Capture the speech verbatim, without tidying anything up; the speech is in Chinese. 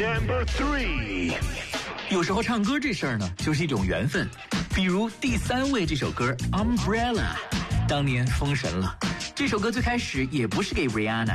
Number three， 有时候唱歌这事儿呢，就是一种缘分。比如第三位这首歌《Umbrella》，当年封神了。这首歌最开始也不是给 Rihanna。